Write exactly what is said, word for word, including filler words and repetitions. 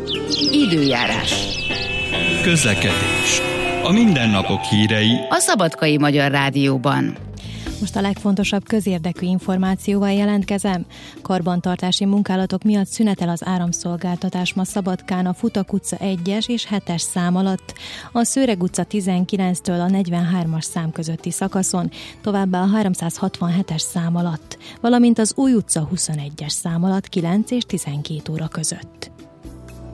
Időjárás. Közlekedés. A mindennapok hírei a Szabadkai Magyar Rádióban. Most a legfontosabb közérdekű információval jelentkezem. Karbantartási munkálatok miatt szünetel az áramszolgáltatás ma Szabadkán a Futak utca egyes és hetes szám alatt, a Szőreg utca tizenkilenctől a negyvenhármas szám közötti szakaszon, továbbá a háromszázhatvanhetes szám alatt, valamint az Új utca huszonegyes szám alatt kilenc és tizenkét óra között.